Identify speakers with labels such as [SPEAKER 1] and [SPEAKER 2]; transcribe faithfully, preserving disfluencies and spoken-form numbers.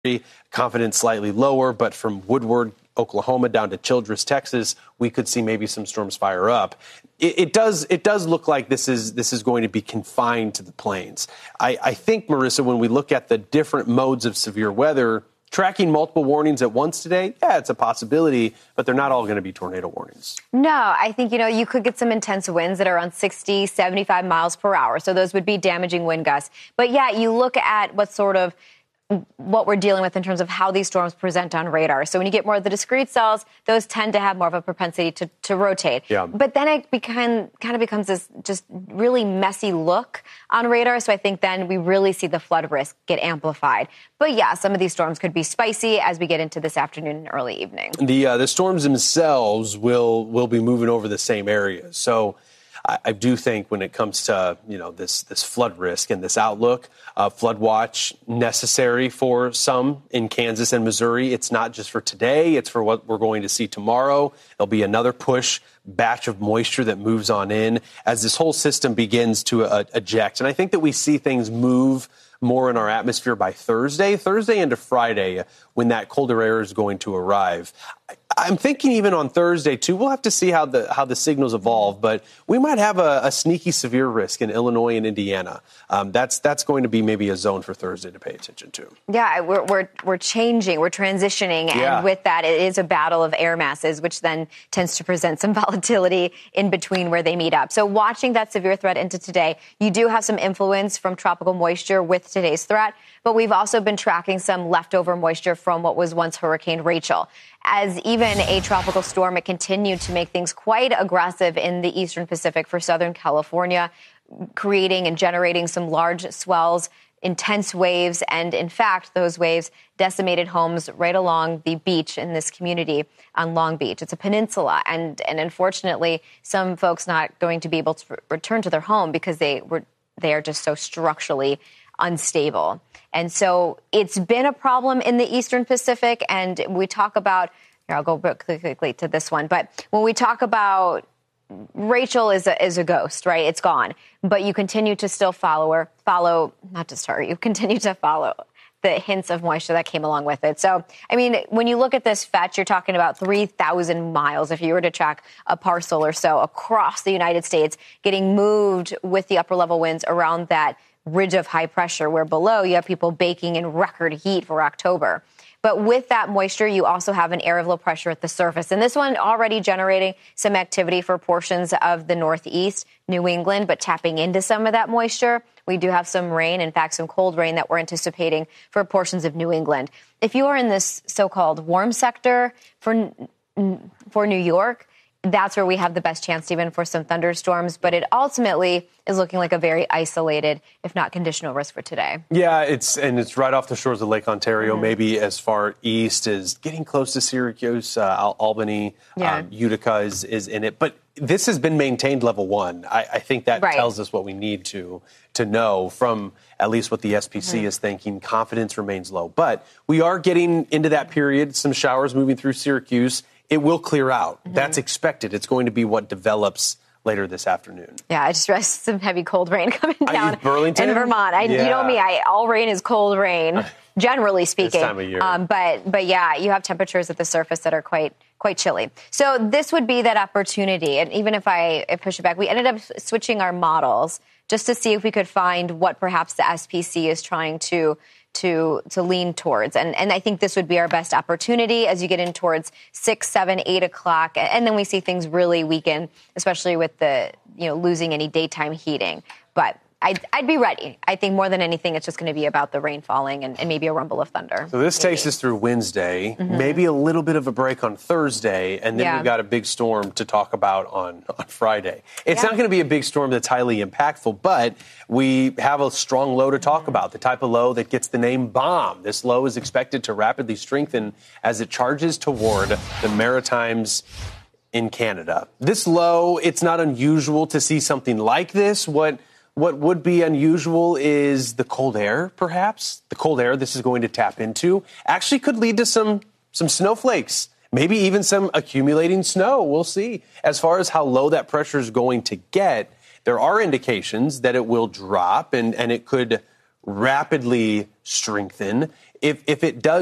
[SPEAKER 1] confidence slightly lower, but from Woodward, Oklahoma down to Childress, Texas, we could see maybe some storms fire up. It, it does it does look like this is this is going to be confined to the plains. I, I think, Marissa, when we look at the different modes of severe weather, tracking multiple warnings at once today, yeah, it's a possibility, but they're not all going to be tornado warnings.
[SPEAKER 2] No, I think, you know, you could get some intense winds that are around sixty, seventy-five miles per hour. So those would be damaging wind gusts. But yeah, you look at what sort of what we're dealing with in terms of how these storms present on radar. So when you get more of the discrete cells, those tend to have more of a propensity to, to rotate.
[SPEAKER 1] Yeah.
[SPEAKER 2] But then it become, kind of becomes this just really messy look on radar. So I think then we really see the flood risk get amplified. But yeah, some of these storms could be spicy as we get into this afternoon and early evening.
[SPEAKER 1] The uh, the storms themselves will will be moving over the same areas. So I, I do think when it comes to, you know, this this flood risk and this outlook, uh, flood watch necessary for some in Kansas and Missouri. It's not just for today. It's for what we're going to see tomorrow. There'll be another push batch of moisture that moves on in as this whole system begins to uh, eject. And I think that we see things move more in our atmosphere by Thursday, Thursday into Friday, when that colder air is going to arrive. I'm thinking even on Thursday, too, we'll have to see how the how the signals evolve, but we might have a, a sneaky severe risk in Illinois and Indiana. Um, that's that's going to be maybe a zone for Thursday to pay attention to.
[SPEAKER 2] Yeah, we're we're, we're changing, we're transitioning,
[SPEAKER 1] Yeah.
[SPEAKER 2] and with that, it is a battle of air masses, which then tends to present some volatility in between where they meet up. So watching that severe threat into today, you do have some influence from tropical moisture with today's threat, but we've also been tracking some leftover moisture from what was once Hurricane Rachel. As even a tropical storm, it continued to make things quite aggressive in the eastern Pacific for Southern California, creating and generating some large swells, intense waves, and in fact, those waves decimated homes right along the beach in this community on Long Beach. It's a peninsula, and, and unfortunately, some folks not going to be able to return to their home because they were they are just so structurally unstable. And so it's been a problem in the Eastern Pacific. And we talk about, here, I'll go quickly to this one. But when we talk about Rachel is a, is a ghost, right? It's gone. But you continue to still follow her, follow, not just her, you continue to follow the hints of moisture that came along with it. So, I mean, when you look at this fetch, you're talking about three thousand miles, if you were to track a parcel or so across the United States, getting moved with the upper level winds around that ridge of high pressure, where below you have people baking in record heat for October. But with that moisture, you also have an area of low pressure at the surface. And this one already generating some activity for portions of the Northeast, New England, but tapping into some of that moisture. We do have some rain, in fact, some cold rain that we're anticipating for portions of New England. If you are in this so-called warm sector for, for New York, that's where we have the best chance even for some thunderstorms. But it ultimately is looking like a very isolated, if not conditional risk for today.
[SPEAKER 1] Yeah, it's and it's right off the shores of Lake Ontario, mm-hmm. maybe as far east as getting close to Syracuse, uh, Al- Albany,
[SPEAKER 2] yeah.
[SPEAKER 1] um, Utica is, is in it. But this has been maintained level one. I, I think that
[SPEAKER 2] right.
[SPEAKER 1] tells us what we need to to know from at least what the S P C mm-hmm. is thinking. Confidence remains low. But we are getting into that period, some showers moving through Syracuse. It will clear out. Mm-hmm. That's expected. It's going to be what develops later this afternoon.
[SPEAKER 2] Yeah, I just read some heavy cold rain coming down
[SPEAKER 1] Burlington?
[SPEAKER 2] in Vermont. I,
[SPEAKER 1] yeah.
[SPEAKER 2] You know me, I, all rain is cold rain, generally speaking.
[SPEAKER 1] This time of year.
[SPEAKER 2] Um, but, but yeah, you have temperatures at the surface that are quite quite chilly. So this would be that opportunity. And even if I, I push it back, we ended up switching our models just to see if we could find what perhaps the S P C is trying to to to lean towards. And and I think this would be our best opportunity as you get in towards six, seven, eight o'clock. And then we see things really weaken, especially with the, you know, losing any daytime heating. But I'd, I'd be ready. I think more than anything, it's just going to be about the rain falling and, and maybe a rumble of thunder.
[SPEAKER 1] So this
[SPEAKER 2] maybe.
[SPEAKER 1] takes us through Wednesday,
[SPEAKER 2] mm-hmm.
[SPEAKER 1] maybe a little bit of a break on Thursday, and then
[SPEAKER 2] yeah.
[SPEAKER 1] we've got a big storm to talk about on, on Friday. It's
[SPEAKER 2] yeah.
[SPEAKER 1] not going to be a big storm that's highly impactful, but we have a strong low to talk about, the type of low that gets the name bomb. This low is expected to rapidly strengthen as it charges toward the Maritimes in Canada. This low, it's not unusual to see something like this. What What would be unusual is the cold air, perhaps. The cold air this is going to tap into actually could lead to some some snowflakes, maybe even some accumulating snow. We'll see. As far as how low that pressure is going to get, there are indications that it will drop and, and it could rapidly strengthen. if if it does